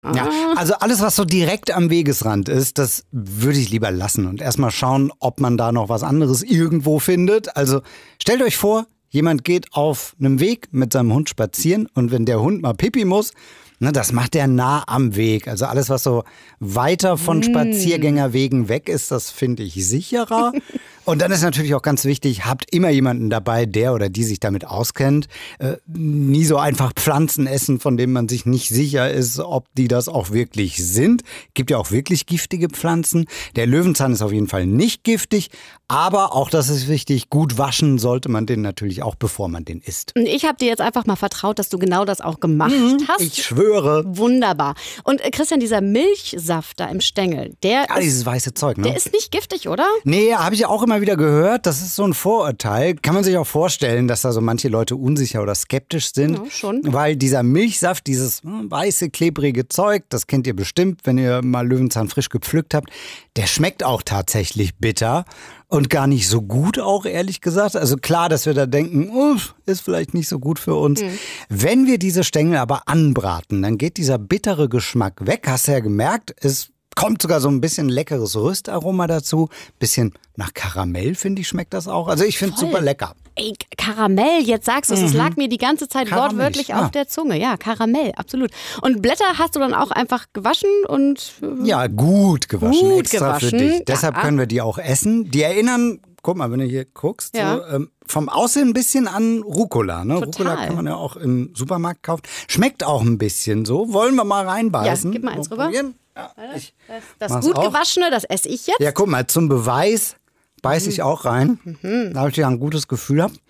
Ja, also alles, was so direkt am Wegesrand ist, das würde ich lieber lassen und erstmal schauen, ob man da noch was anderes irgendwo findet. Also stellt euch vor, jemand geht auf einem Weg mit seinem Hund spazieren und wenn der Hund mal Pipi muss, das macht der nah am Weg. Also alles, was so weiter von Spaziergängerwegen weg ist, das finde ich sicherer. Und dann ist natürlich auch ganz wichtig, habt immer jemanden dabei, der oder die sich damit auskennt. Nie so einfach Pflanzen essen, von denen man sich nicht sicher ist, ob die das auch wirklich sind. Gibt ja auch wirklich giftige Pflanzen. Der Löwenzahn ist auf jeden Fall nicht giftig. Aber auch das ist wichtig, gut waschen sollte man den natürlich auch, bevor man den isst. Und ich habe dir jetzt einfach mal vertraut, dass du genau das auch gemacht hast. Ich schwöre. Wunderbar. Und Christian, dieser Milchsaft da im Stängel, dieses weiße Zeug, ne? Der ist nicht giftig, oder? Nee, habe ich auch immer wieder gehört. Das ist so ein Vorurteil. Kann man sich auch vorstellen, dass da so manche Leute unsicher oder skeptisch sind. Ja, schon. Weil dieser Milchsaft, dieses weiße, klebrige Zeug, das kennt ihr bestimmt, wenn ihr mal Löwenzahn frisch gepflückt habt, der schmeckt auch tatsächlich bitter. Und gar nicht so gut auch, ehrlich gesagt. Also klar, dass wir da denken, ist vielleicht nicht so gut für uns. Wenn wir diese Stängel aber anbraten, dann geht dieser bittere Geschmack weg. Hast du ja gemerkt, es kommt sogar so ein bisschen leckeres Röstaroma dazu. Bisschen nach Karamell, finde ich, schmeckt das auch. Also ich finde es super lecker. Ey, Karamell, jetzt sagst du es. Es lag mir die ganze Zeit Karamell, wortwörtlich auf der Zunge. Ja, Karamell, absolut. Und Blätter hast du dann auch einfach gewaschen und... Ja, gut gewaschen, Gut extra gewaschen. für dich. Deshalb Ja. können wir die auch essen. Die erinnern, guck mal, wenn du hier guckst, Ja. so, vom Aussehen ein bisschen an Rucola. Ne? Total. Rucola kann man ja auch im Supermarkt kaufen. Schmeckt auch ein bisschen so. Wollen wir mal reinbeißen? Ja, gib mal eins rüber. Probieren? Ja, Das mach's gut auch. gewaschene, das esse ich jetzt. Ja, guck mal, zum Beweis beiß ich auch rein. Da habe ich ja ein gutes Gefühl gehabt.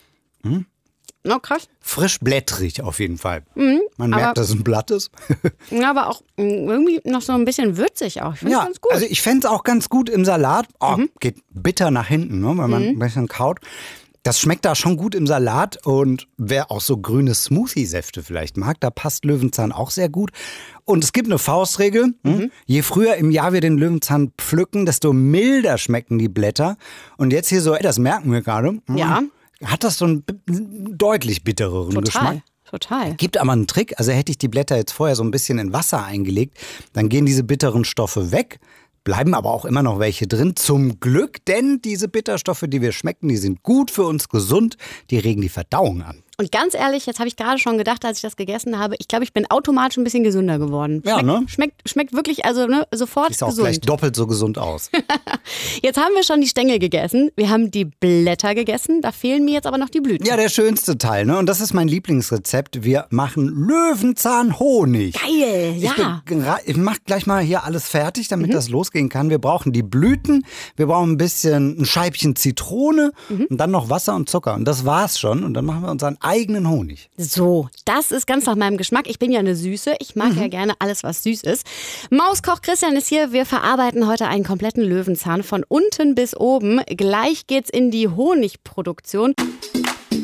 Oh, krass. Frisch blättrig auf jeden Fall. Man merkt, dass es ein Blatt ist. Ja, aber auch irgendwie noch so ein bisschen würzig auch. Ich finde Ja, ganz gut. also ich fände es auch ganz gut im Salat. Geht bitter nach hinten, ne, wenn man ein bisschen kaut. Das schmeckt da schon gut im Salat und wer auch so grüne Smoothie-Säfte vielleicht mag, da passt Löwenzahn auch sehr gut. Und es gibt eine Faustregel. Je früher im Jahr wir den Löwenzahn pflücken, desto milder schmecken die Blätter. Und jetzt hier so, das merken wir gerade. Ja. Hat das so einen deutlich bittereren Geschmack. Total. Gibt aber einen Trick, also hätte ich die Blätter jetzt vorher so ein bisschen in Wasser eingelegt, dann gehen diese bitteren Stoffe weg, bleiben aber auch immer noch welche drin, zum Glück, denn diese Bitterstoffe, die wir schmecken, die sind gut für uns, gesund, die regen die Verdauung an. Und ganz ehrlich, jetzt habe ich gerade schon gedacht, als ich das gegessen habe, ich glaube, ich bin automatisch ein bisschen gesünder geworden. Ja, ne? Schmeckt wirklich, also sofort Ist auch gesund. gleich doppelt so gesund aus. Jetzt haben wir schon die Stängel gegessen, wir haben die Blätter gegessen, da fehlen mir jetzt aber noch die Blüten. Ja, der schönste Teil, ne? Und das ist mein Lieblingsrezept. Wir machen Löwenzahnhonig. Geil, ja. Ich mache gleich mal hier alles fertig, damit das losgehen kann. Wir brauchen die Blüten, wir brauchen ein Scheibchen Zitrone und dann noch Wasser und Zucker. Und das war's schon. Und dann machen wir unseren eigenen Honig. So, das ist ganz nach meinem Geschmack. Ich bin ja eine Süße. Ich mag ja gerne alles, was süß ist. Mauskoch Christian ist hier. Wir verarbeiten heute einen kompletten Löwenzahn von unten bis oben. Gleich geht's in die Honigproduktion.